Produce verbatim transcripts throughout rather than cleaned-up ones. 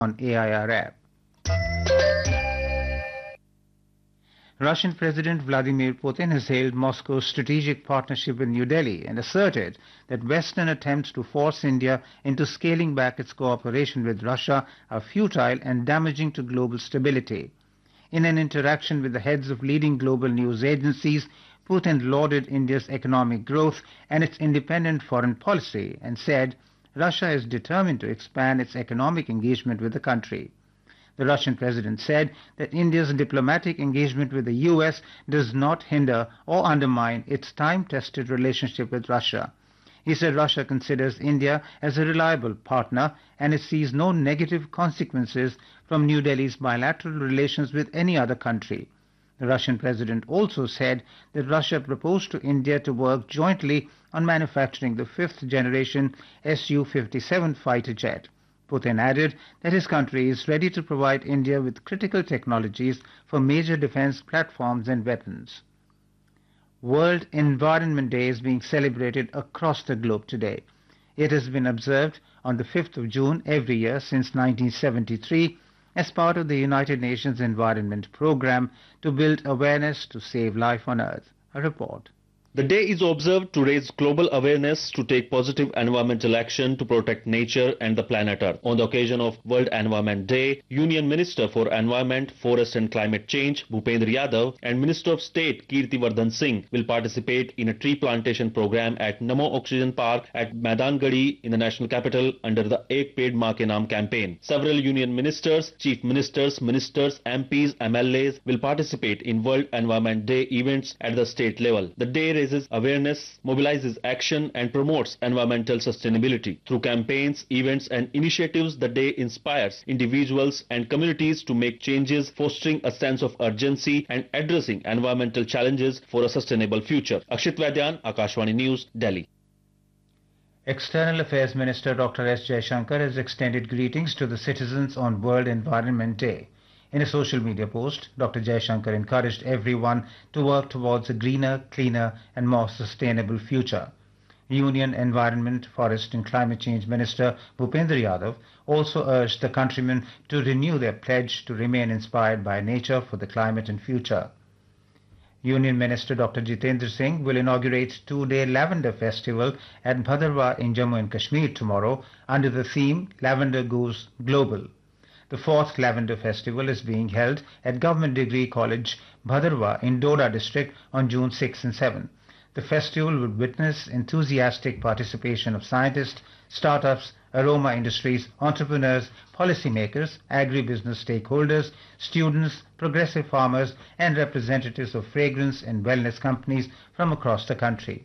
on A I R app. Russian President Vladimir Putin has hailed Moscow's strategic partnership with New Delhi and asserted that Western attempts to force India into scaling back its cooperation with Russia are futile and damaging to global stability. In an interaction with the heads of leading global news agencies, Putin lauded India's economic growth and its independent foreign policy and said Russia is determined to expand its economic engagement with the country. The Russian president said that India's diplomatic engagement with the U S does not hinder or undermine its time-tested relationship with Russia. He said Russia considers India as a reliable partner and it sees no negative consequences from New Delhi's bilateral relations with any other country. The Russian president also said that Russia proposed to India to work jointly on manufacturing the fifth generation S U fifty-seven fighter jet. Putin added that his country is ready to provide India with critical technologies for major defense platforms and weapons. World Environment Day is being celebrated across the globe today. It has been observed on the fifth of June every year since nineteen seventy-three as part of the United Nations Environment Programme to build awareness to save life on Earth. A report. The day is observed to raise global awareness to take positive environmental action to protect nature and the planet Earth. On the occasion of World Environment Day, Union Minister for Environment, Forest and Climate Change, Bhupendra Yadav, and Minister of State, Kirtiwardhan Singh, will participate in a tree plantation program at Namo Oxygen Park at Maidangadi in the national capital under the Ek Ped Maa Ke Naam campaign. Several Union Ministers, Chief Ministers, Ministers, M Ps, M L As will participate in World Environment Day events at the state level. The day raises awareness, mobilizes action and promotes environmental sustainability. Through campaigns, events and initiatives, the day inspires individuals and communities to make changes, fostering a sense of urgency and addressing environmental challenges for a sustainable future. Akshit Vaidyan, Akashvani News, Delhi. External Affairs Minister Doctor S Jaishankar has extended greetings to the citizens on World Environment Day. In a social media post, Doctor Jaishankar encouraged everyone to work towards a greener, cleaner and more sustainable future. Union Environment, Forest and Climate Change Minister Bhupendra Yadav also urged the countrymen to renew their pledge to remain inspired by nature for the climate and future. Union Minister Doctor Jitendra Singh will inaugurate two-day Lavender Festival at Bhadarwah in Jammu and Kashmir tomorrow under the theme Lavender Goes Global. The fourth Lavender Festival is being held at Government Degree College, Bhadarwah in Doda district on June sixth and seventh. The festival will witness enthusiastic participation of scientists, startups, aroma industries, entrepreneurs, policymakers, agribusiness stakeholders, students, progressive farmers and representatives of fragrance and wellness companies from across the country.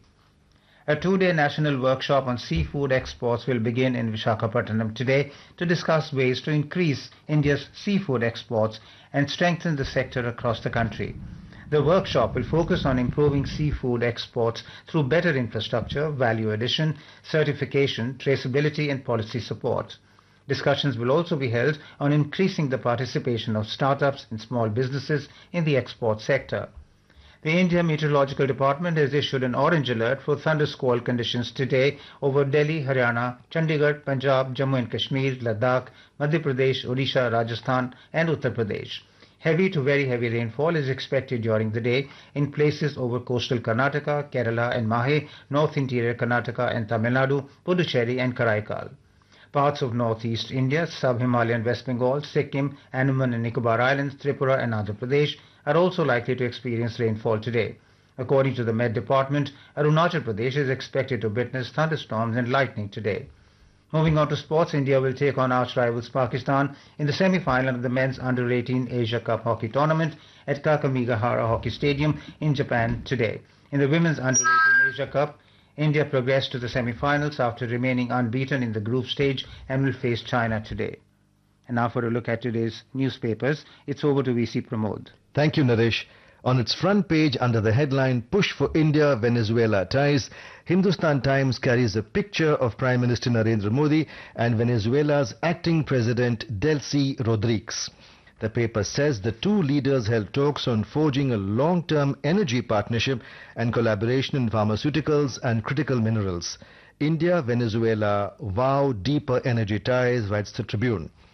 A two-day national workshop on seafood exports will begin in Visakhapatnam today to discuss ways to increase India's seafood exports and strengthen the sector across the country. The workshop will focus on improving seafood exports through better infrastructure, value addition, certification, traceability and policy support. Discussions will also be held on increasing the participation of startups and small businesses in the export sector. The India Meteorological Department has issued an orange alert for thundersquall conditions today over Delhi, Haryana, Chandigarh, Punjab, Jammu and Kashmir, Ladakh, Madhya Pradesh, Odisha, Rajasthan and Uttar Pradesh. Heavy to very heavy rainfall is expected during the day in places over coastal Karnataka, Kerala and Mahe, North Interior Karnataka and Tamil Nadu, Puducherry and Karaikal. Parts of northeast India, sub-Himalayan West Bengal, Sikkim, Andaman and Nicobar Islands, Tripura and Andhra Pradesh are also likely to experience rainfall today. According to the Met Department, Arunachal Pradesh is expected to witness thunderstorms and lightning today. Moving on to sports, India will take on arch rivals Pakistan in the semi-final of the men's under eighteen Asia Cup hockey tournament at Kakamegahara Hockey Stadium in Japan today. In the women's under eighteen Asia Cup, India progressed to the semi-finals after remaining unbeaten in the group stage and will face China today. And now for a look at today's newspapers, it's over to V C Pramod. Thank you, Naresh. On its front page under the headline Push for India-Venezuela Ties, Hindustan Times carries a picture of Prime Minister Narendra Modi and Venezuela's acting president Delcy Rodriguez. The paper says the two leaders held talks on forging a long-term energy partnership and collaboration in pharmaceuticals and critical minerals. India-Venezuela vow deeper energy ties, writes the Tribune.